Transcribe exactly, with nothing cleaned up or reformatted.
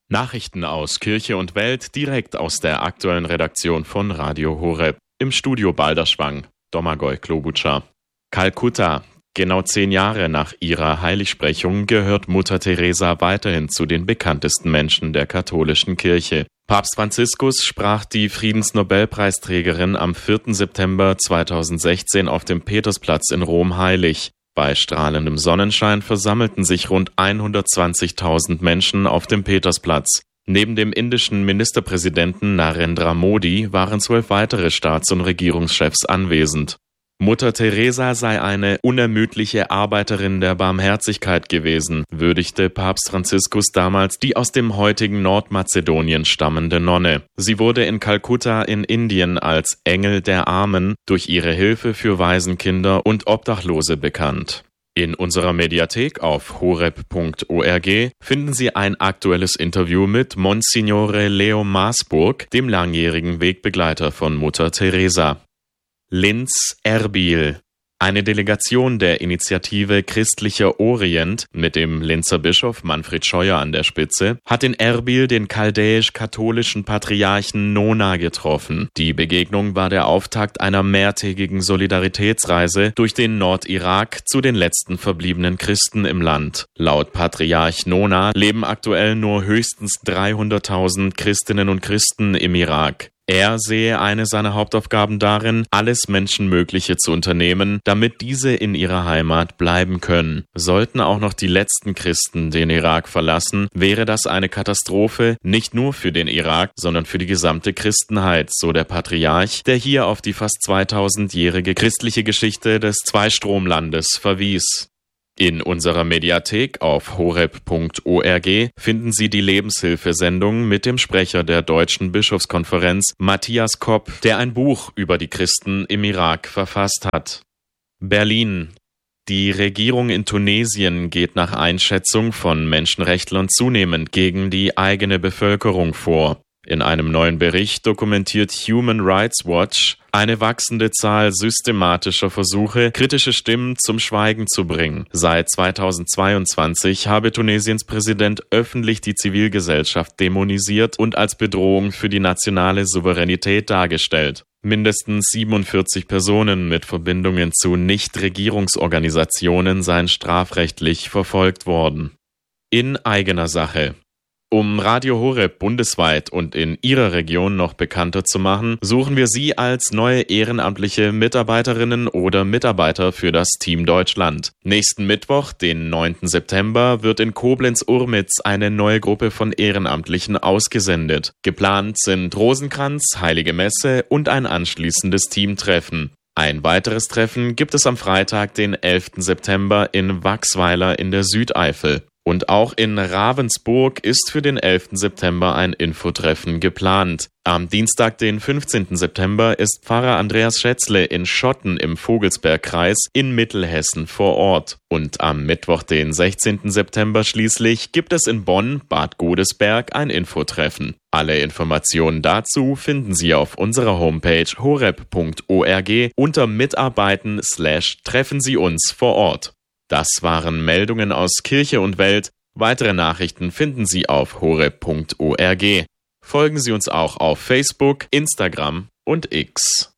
Nachrichten aus Kirche und Welt direkt aus der aktuellen Redaktion von Radio Horeb. Im Studio Balderschwang, Domagoj Klobučar. Kalkutta. Genau zehn Jahre nach ihrer Heiligsprechung gehört Mutter Teresa weiterhin zu den bekanntesten Menschen der katholischen Kirche. Papst Franziskus sprach die Friedensnobelpreisträgerin am vierten September zweitausendsechzehn auf dem Petersplatz in Rom heilig. Bei strahlendem Sonnenschein versammelten sich rund hundertzwanzigtausend Menschen auf dem Petersplatz. Neben dem indischen Ministerpräsidenten Narendra Modi waren zwölf weitere Staats- und Regierungschefs anwesend. Mutter Teresa sei eine unermüdliche Arbeiterin der Barmherzigkeit gewesen, würdigte Papst Franziskus damals die aus dem heutigen Nordmazedonien stammende Nonne. Sie wurde in Kalkutta in Indien als Engel der Armen durch ihre Hilfe für Waisenkinder und Obdachlose bekannt. In unserer Mediathek auf horeb punkt org finden Sie ein aktuelles Interview mit Monsignore Leo Maasburg, dem langjährigen Wegbegleiter von Mutter Teresa. Linz-Erbil. Eine Delegation der Initiative Christlicher Orient mit dem Linzer Bischof Manfred Scheuer an der Spitze hat in Erbil den chaldäisch-katholischen Patriarchen Nona getroffen. Die Begegnung war der Auftakt einer mehrtägigen Solidaritätsreise durch den Nordirak zu den letzten verbliebenen Christen im Land. Laut Patriarch Nona leben aktuell nur höchstens dreihunderttausend Christinnen und Christen im Irak. Er sehe eine seiner Hauptaufgaben darin, alles Menschenmögliche zu unternehmen, damit diese in ihrer Heimat bleiben können. Sollten auch noch die letzten Christen den Irak verlassen, wäre das eine Katastrophe, nicht nur für den Irak, sondern für die gesamte Christenheit, so der Patriarch, der hier auf die fast zweitausendjährige christliche Geschichte des Zweistromlandes verwies. In unserer Mediathek auf horeb punkt org finden Sie die Lebenshilfesendung mit dem Sprecher der Deutschen Bischofskonferenz, Matthias Kopp, der ein Buch über die Christen im Irak verfasst hat. Berlin. Die Regierung in Tunesien geht nach Einschätzung von Menschenrechtlern zunehmend gegen die eigene Bevölkerung vor. In einem neuen Bericht dokumentiert Human Rights Watch eine wachsende Zahl systematischer Versuche, kritische Stimmen zum Schweigen zu bringen. Seit zweitausendzweiundzwanzig habe Tunesiens Präsident öffentlich die Zivilgesellschaft dämonisiert und als Bedrohung für die nationale Souveränität dargestellt. Mindestens siebenundvierzig Personen mit Verbindungen zu Nichtregierungsorganisationen seien strafrechtlich verfolgt worden. In eigener Sache. Um Radio Horeb bundesweit und in Ihrer Region noch bekannter zu machen, suchen wir Sie als neue ehrenamtliche Mitarbeiterinnen oder Mitarbeiter für das Team Deutschland. Nächsten Mittwoch, den neunten September, wird in Koblenz-Urmitz eine neue Gruppe von Ehrenamtlichen ausgesendet. Geplant sind Rosenkranz, Heilige Messe und ein anschließendes Teamtreffen. Ein weiteres Treffen gibt es am Freitag, den elften September in Wachsweiler in der Südeifel. Und auch in Ravensburg ist für den elften September ein Infotreffen geplant. Am Dienstag, den fünfzehnten September, ist Pfarrer Andreas Schätzle in Schotten im Vogelsbergkreis in Mittelhessen vor Ort. Und am Mittwoch, den sechzehnten September schließlich, gibt es in Bonn, Bad Godesberg, ein Infotreffen. Alle Informationen dazu finden Sie auf unserer Homepage horeb punkt org unter Mitarbeiten slash treffen Sie uns vor Ort. Das waren Meldungen aus Kirche und Welt. Weitere Nachrichten finden Sie auf horeb punkt org. Folgen Sie uns auch auf Facebook, Instagram und X.